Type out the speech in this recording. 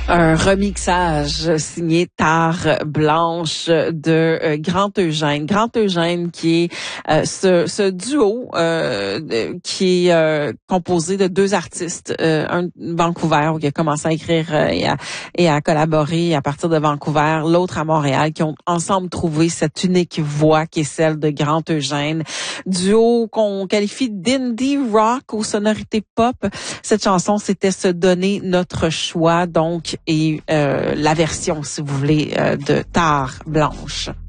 Un remixage signé Tare Blanche de Grand Eugène. Grand Eugène qui est ce duo qui est composé de deux artistes, un de Vancouver qui a commencé à écrire et à collaborer à partir de Vancouver, l'autre à Montréal, qui ont ensemble trouvé cette unique voix qui est celle de Grand Eugène. Duo qu'on qualifie d'indie rock aux sonorités pop. Cette chanson, c'était Se donner notre choix, donc, et la version, si vous voulez, de Tare Blanche.